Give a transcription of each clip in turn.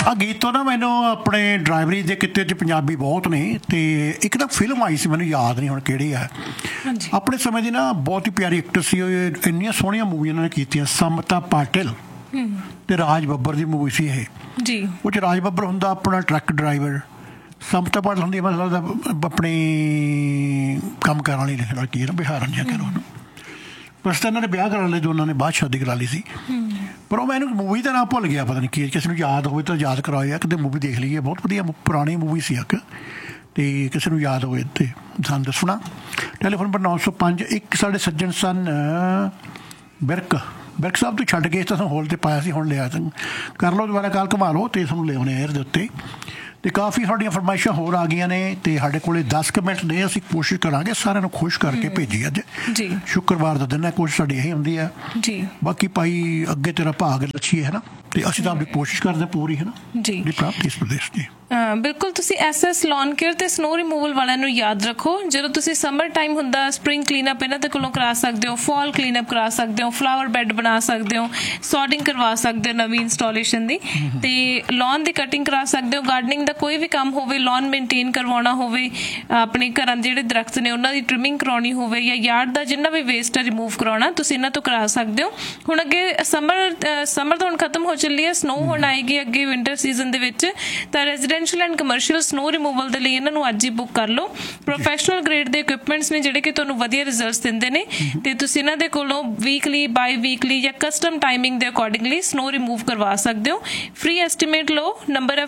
ਆ ਗੀਤ ਤੋਂ ਨਾ ਮੈਨੂੰ ਆਪਣੇ ਡਰਾਈਵਰੀ ਦੇ ਕਿੱਤੇ 'ਚ ਪੰਜਾਬੀ ਬਹੁਤ ਨੇ ਅਤੇ ਇੱਕ ਤਾਂ ਫਿਲਮ ਆਈ ਸੀ, ਮੈਨੂੰ ਯਾਦ ਨਹੀਂ ਹੁਣ ਕਿਹੜੀ ਹੈ। ਆਪਣੇ ਸਮੇਂ ਦੀ ਨਾ ਬਹੁਤ ਹੀ ਪਿਆਰੀ ਐਕਟਰ ਸੀ, ਇੰਨੀਆਂ ਸੋਹਣੀਆਂ ਮੂਵੀਆਂ ਉਹਨਾਂ ਨੇ ਕੀਤੀਆਂ। ਸਮਤਾ ਪਾਟਿਲ ਅਤੇ ਰਾਜ ਬੱਬਰ ਦੀ ਮੂਵੀ ਸੀ ਇਹ ਜੀ। ਉਹ 'ਚ ਰਾਜ ਬੱਬਰ ਹੁੰਦਾ ਆਪਣਾ ਟਰੱਕ ਡਰਾਈਵਰ, ਸਮਤਾ ਪਾਟਿਲ ਹੁੰਦੀ ਮਤਲਬ ਆਪਣੀ ਕੰਮ ਕਰਨ ਵਾਲੀ ਲੜਕੀ ਹੈ ਨਾ, ਬਿਹਾਰਨ ਜਾਂ ਕਹਿ ਲਓ ਉਹਨੂੰ। ਬਸ ਤਾਂ ਇਹਨਾਂ ਨੇ ਵਿਆਹ ਕਰਾ ਲਏ, ਦੋਨਾਂ ਨੇ ਬਾਅਦ ਸ਼ਾਦੀ ਕਰਾ ਲਈ ਸੀ। ਪਰ ਉਹ ਮੈਨੂੰ ਮੂਵੀ ਦਾ ਨਾਮ ਭੁੱਲ ਗਿਆ, ਪਤਾ ਨਹੀਂ ਕੀ। ਕਿਸੇ ਨੂੰ ਯਾਦ ਹੋਵੇ ਤਾਂ ਯਾਦ ਕਰਾਇਆ, ਕਿਤੇ ਮੂਵੀ ਦੇਖ ਲਈਏ। ਬਹੁਤ ਵਧੀਆ ਪੁਰਾਣੀ ਮੂਵੀ ਸੀ ਇੱਕ, ਅਤੇ ਕਿਸੇ ਨੂੰ ਯਾਦ ਹੋਵੇ ਤਾਂ ਸਾਨੂੰ ਦੱਸਣਾ। Telephone number 905। ਇੱਕ ਸਾਡੇ ਸੱਜਣ ਸਨ ਬਿਰਕ ਸਾਹਿਬ ਤੋਂ ਛੱਡ ਕੇ ਤਾਂ ਹੋਲ 'ਤੇ ਪਾਇਆ ਸੀ, ਹੁਣ ਲਿਆ ਕਰ ਲਓ ਦੁਬਾਰਾ ਕਾਲ, ਘੁਮਾ ਲਓ ਅਤੇ ਤੁਹਾਨੂੰ ਲਿਆਉਣੇ ਏਅਰ ਦੇ ਉੱਤੇ। ਅਤੇ ਕਾਫੀ ਸਾਡੀਆਂ ਫਰਮਾਇਸ਼ਾਂ ਹੋਰ ਆ ਗਈਆਂ ਨੇ, ਅਤੇ ਸਾਡੇ ਕੋਲ 10 ਕੁ ਮਿੰਟ ਨੇ। ਅਸੀਂ ਕੋਸ਼ਿਸ਼ ਕਰਾਂਗੇ ਸਾਰਿਆਂ ਨੂੰ ਖੁਸ਼ ਕਰਕੇ ਭੇਜੀ। ਅੱਜ ਸ਼ੁੱਕਰਵਾਰ ਦਾ ਦਿਨ ਹੈ, ਕੋਸ਼ਿਸ਼ ਸਾਡੀ ਇਹੀ ਹੁੰਦੀ ਹੈ ਜੀ। ਬਾਕੀ ਭਾਈ ਅੱਗੇ ਤੇਰਾ ਭਾਗ ਲੱਛੀ ਹੈ ਨਾ, ਅਤੇ ਅਸੀਂ ਤਾਂ ਆਪਣੀ ਕੋਸ਼ਿਸ਼ ਕਰਦੇ ਪੂਰੀ, ਹੈ ਨਾ ਜੀ। ਪ੍ਰਾਪਤੀ ਇਸ ਪ੍ਰਦੇਸ਼ ਦੀ ਬਿਲਕੁਲ। ਤੁਸੀਂ SS ਲੌਨ ਕੇਅਰ ਅਤੇ ਸਨੋ ਰਿਮੂਵਲ ਵਾਲਿਆਂ ਨੂੰ ਯਾਦ ਰੱਖੋ। ਜਦੋਂ ਤੁਸੀਂ ਸਮਰ ਟਾਈਮ ਹੁੰਦਾ, ਸਪਰਿੰਗ ਕਲੀਨਅਪ ਇਹਨਾਂ ਦੇ ਕੋਲੋਂ ਕਰਾ ਸਕਦੇ ਹੋ, ਫਾਲ ਕਲੀਨਅਪ ਕਰਾ ਸਕਦੇ ਹੋ, ਫਲਾਵਰ ਬੈੱਡ ਬਣਾ ਸਕਦੇ ਹੋ, ਸੌਡਿੰਗ ਕਰਵਾ ਸਕਦੇ ਹੋ ਨਵੀਂ ਇੰਸਟਾਲੇਸ਼ਨ ਦੀ, ਅਤੇ ਲੌਨ ਦੀ ਕਟਿੰਗ ਕਰਾ ਸਕਦੇ ਹੋ। ਗਾਰਡਨਿੰਗ ਦਾ ਕੋਈ ਵੀ ਕੰਮ ਹੋਵੇ, ਲੌਨ ਮੇਨਟੇਨ ਕਰਵਾਉਣਾ ਹੋਵੇ, ਆਪਣੇ ਘਰਾਂ ਦੇ ਜਿਹੜੇ ਦਰਖਤ ਨੇ ਉਹਨਾਂ ਦੀ ਟ੍ਰਿਮਿੰਗ ਕਰਾਉਣੀ ਹੋਵੇ, ਜਾਂ ਯਾਰਡ ਦਾ ਜਿੰਨਾ ਵੀ ਵੇਸਟ ਹੈ ਰਿਮੂਵ ਕਰਾਉਣਾ, ਤੁਸੀਂ ਇਹਨਾਂ ਤੋਂ ਕਰਾ ਸਕਦੇ ਹੋ। ਹੁਣ ਅੱਗੇ ਸਮਰ ਤਾਂ ਹੁਣ ਖਤਮ ਹੋ ਚੱਲੀ ਹੈ, ਸਨੋ ਹੁਣ ਆਏਗੀ ਅੱਗੇ ਵਿੰਟਰ ਸੀਜ਼ਨ ਦੇ ਵਿੱਚ। ਤਾਂ residential and commercial snow removal ਦੇ ਲਈ ਇਹਨਾਂ ਨੂੰ ਅੱਜ ਹੀ ਬੁੱਕ ਕਰ ਲਓ। ਪ੍ਰੋਫੈਸ਼ਨਲ ਗ੍ਰੇਡ ਦੇ ਇਕੁਇਪਮੈਂਟਸ ਨੇ ਜਿਹੜੇ ਕਿ ਤੁਹਾਨੂੰ ਵਧੀਆ ਰਿਜ਼ਲਟਸ ਦਿੰਦੇ ਨੇ, ਅਤੇ ਤੁਸੀਂ ਇਹਨਾਂ ਦੇ ਕੋਲੋਂ ਵੀਕਲੀ, ਬਾਈ ਵੀਕਲੀ ਜਾਂ ਕਸਟਮ ਟਾਈਮਿੰਗ ਦੇ ਅਕੋਰਡਿੰਗਲੀ ਸਨੋ ਰਿਮੂਵ ਕਰਵਾ ਸਕਦੇ ਹੋ। ਫ੍ਰੀ ਐਸਟੀਮੇਟ ਲਓ। ਨੰਬਰ ਹੈ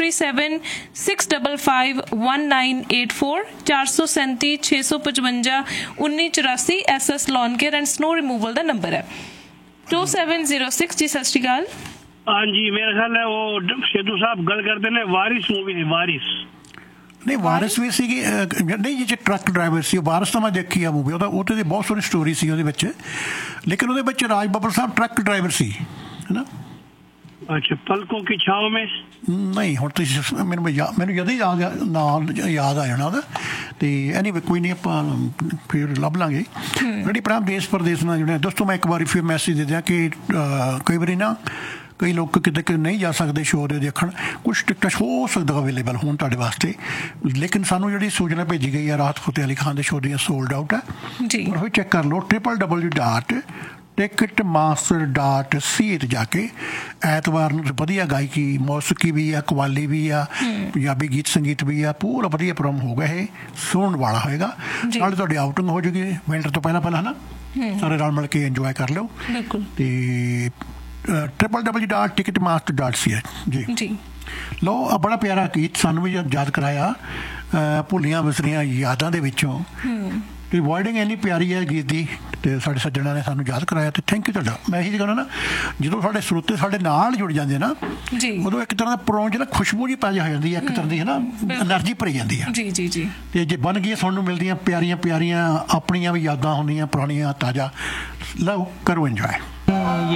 4376551984 437 655 1984। SS lawn care and snow removal the number ਹੈ 2706 ਜੀ। ਸਤਿ ਸ਼੍ਰੀ ਅਕਾਲ। ਹਾਂਜੀ, ਮੇਰਾ ਖਿਆਲ ਹੈ ਉਹ ਸਿੱਧੂ ਸਾਹਿਬ ਗੱਲ ਕਰਦੇ ਨੇ ਵਾਰਿਸ ਮੂਵੀ ਦੀ। ਵਾਰਿਸ ਨਹੀਂ, ਵਾਰਿਸ ਵੀ ਸੀਗੀ ਨਹੀਂ, ਜਿਹਦੇ 'ਚ ਟਰੱਕ ਡਰਾਈਵਰ ਸੀ। ਵਾਰਿਸ ਤਾਂ ਮੈਂ ਦੇਖੀ ਆ ਮੂਵੀ, ਉਹਦੇ ਦੀ ਬਹੁਤ ਸੋਹਣੀ ਸਟੋਰੀ ਸੀ ਉਹਦੇ ਵਿੱਚ, ਲੇਕਿਨ ਉਹਦੇ ਵਿੱਚ ਰਾਜ ਬੱਬਰ ਸਾਹਿਬ ਟਰੱਕ ਡਰਾਈਵਰ ਸੀ, ਹੈ ਨਾ। ਅੱਛਾ, ਪਲਕੋਂ ਕੀ ਛਾਂਵ ਮੇਂ ਨਹੀਂ, ਹੁਣ ਤੁਸੀਂ ਮੈਨੂੰ ਜਦ ਹੀ ਨਾਮ ਯਾਦ ਆ ਜਾਣਾ ਉਹਦਾ। ਅਤੇ ਐਨੀਵੇ ਕੋਈ ਨਹੀਂ, ਆਪਾਂ ਫਿਰ ਲੱਭ ਲਾਂਗੇ। ਜਿਹੜੀ ਪ੍ਰੇਮ ਦੇਸ਼ ਪ੍ਰਦੇਸ਼ ਨਾਲ ਜੁੜਿਆ ਦੋਸਤੋ, ਮੈਂ ਇੱਕ ਵਾਰੀ ਫਿਰ ਮੈਸੇਜ ਦੇ ਦਿਆਂ ਕਿ ਕਈ ਵਾਰੀ ਨਾ ਕਈ ਲੋਕ ਕਿਤੇ ਨਹੀਂ ਜਾ ਸਕਦੇ ਸ਼ੋਅ ਦੇ ਦੇਖਣ, ਕੁਛ ਟਿਕਟਾਂ ਹੋ ਸਕਦਾ ਅਵੇਲੇਬਲ ਹੋਣ ਤੁਹਾਡੇ ਵਾਸਤੇ, ਲੇਕਿਨ ਸਾਨੂੰ ਜਿਹੜੀ ਸੂਚਨਾ ਭੇਜੀ ਗਈ ਹੈ ਰਾਹਤ ਫਤਿਹ ਅਲੀ ਖਾਨ ਦੇ ਸ਼ੋਅ ਦੀਆਂ ਸੋਲਡ ਆਊਟ ਹੈ ਜੀ। ਉਹ ਵੀ ਚੈੱਕ ਕਰ ਲਓ www.ticketmaster.ca 'ਤੇ ਜਾ ਕੇ। ਐਤਵਾਰ ਨੂੰ ਵਧੀਆ ਗਾਇਕੀ, ਮੌਸੀਕੀ ਵੀ ਆ, ਕਵਾਲੀ ਵੀ ਆ, ਪੰਜਾਬੀ ਗੀਤ ਸੰਗੀਤ ਵੀ ਆ, ਪੂਰਾ ਵਧੀਆ ਪ੍ਰੋਗਰਾਮ ਹੋਊਗਾ। ਇਹ ਸੁਣਨ ਵਾਲਾ ਹੋਏਗਾ, ਨਾਲੇ ਤੁਹਾਡੀ ਆਊਟਿੰਗ ਹੋ ਜਾਊਗੀ ਵਿੰਟਰ ਤੋਂ ਪਹਿਲਾਂ ਹੈ ਨਾ। ਸਾਰੇ ਰਲ ਮਿਲ ਕੇ ਇੰਜੋਏ ਕਰ ਲਿਓ। ਅਤੇ www.ticketmaster.ca ਜੀ। ਲਓ, ਬੜਾ ਪਿਆਰਾ ਗੀਤ ਸਾਨੂੰ ਵੀ ਯਾਦ ਕਰਾਇਆ ਭੁੱਲੀਆਂ ਵਿਸਰੀਆਂ ਯਾਦਾਂ ਦੇ ਵਿੱਚੋਂ। ਅਤੇ ਵਰਡਿੰਗ ਇੰਨੀ ਪਿਆਰੀ ਹੈ ਗੀਤ ਦੀ, ਅਤੇ ਸਾਡੇ ਸੱਜਣਾਂ ਨੇ ਸਾਨੂੰ ਯਾਦ ਕਰਾਇਆ, ਅਤੇ ਥੈਂਕ ਯੂ ਤੁਹਾਡਾ। ਮੈਂ ਇਹੀ ਕਹਿੰਦਾ ਨਾ, ਜਦੋਂ ਸਾਡੇ ਸਰੋਤੇ ਸਾਡੇ ਨਾਲ ਜੁੜ ਜਾਂਦੇ ਨਾ, ਉਦੋਂ ਇੱਕ ਤਰ੍ਹਾਂ ਦਾ ਪ੍ਰੋਂ 'ਚ ਨਾ ਖੁਸ਼ਬੂ ਜਿਹੀ ਪੈਦਾ ਹੋ ਜਾਂਦੀ ਹੈ, ਇੱਕ ਤਰ੍ਹਾਂ ਦੀ ਹੈ ਨਾ ਐਨਰਜੀ ਭਰੀ ਜਾਂਦੀ ਹੈ ਜੀ। ਅਤੇ ਜੇ ਬਣ ਗਈਆਂ ਸਾਨੂੰ ਮਿਲਦੀਆਂ ਪਿਆਰੀਆਂ ਆਪਣੀਆਂ ਵੀ ਯਾਦਾਂ ਹੁੰਦੀਆਂ ਪੁਰਾਣੀਆਂ ਤਾਜ਼ਾ। ਲਓ, ਕਰੋ ਇੰਜੋਏ।